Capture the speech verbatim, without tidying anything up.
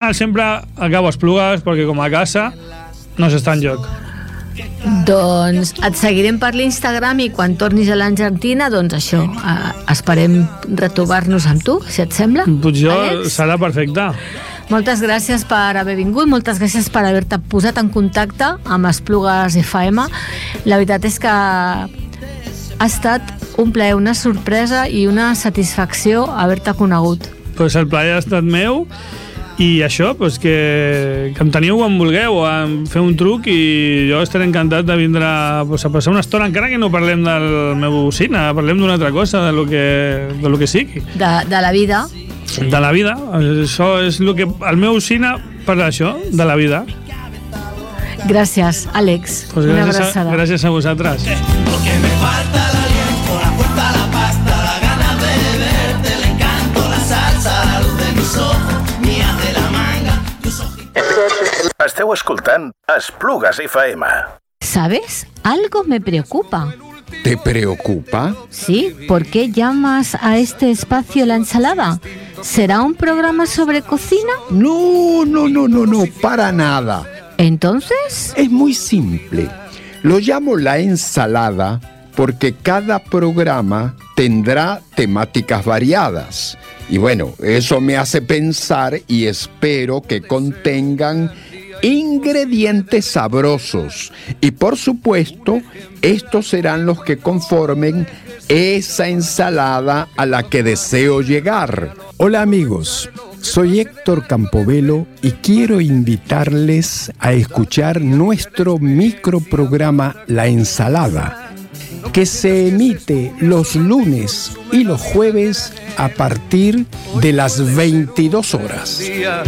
final sempre acabo a Esplugues, perquè com a casa no s'està en lloc. Doncs et seguirem per l'Instagram i quan tornis a l'Argentina, doncs això, eh, esperem retrobar-nos amb tu, si et sembla. Potser Àlex? serà perfecte. Moltes gràcies per haver vingut, moltes gràcies per haver-te posat en contacte amb Esplugues F M. La veritat és que ha estat un plaer, una sorpresa i una satisfacció haver-te conegut. Pues el plaer ha estat meu. I això, pues que, que em teniu quan vulgueu, a fer un truc, i jo estaré encantat de vindre pues, a passar una estona, encara que no parlem del meu cine, parlem d'una altra cosa, de lo que, de lo que sigui. De, de la vida. De la vida. Això és el que el meu cine parla d'això, de la vida. Gràcies, Àlex. Pues una gràcies, a, abraçada. gràcies a vosaltres. Porque me falta el aliento, la fuerza, la pasta, la gana de verte, el encanto, la salsa, la luz de mis ojos. Esteu escoltant Esplugues F M. ¿Sabes? Algo me preocupa. ¿Te preocupa? Sí, ¿por qué llamas a este espacio La Ensalada? ¿Será un programa sobre cocina? No, no, no, no, no, para nada. ¿Entonces? Es muy simple. Lo llamo La Ensalada porque cada programa tendrá temáticas variadas. Y bueno, eso me hace pensar y espero que contengan ingredientes sabrosos. Y por supuesto, estos serán los que conformen esa ensalada a la que deseo llegar. Hola amigos, soy Héctor Campobello y quiero invitarles a escuchar nuestro microprograma La Ensalada, que se emite los lunes y los jueves a partir de las veintidós horas.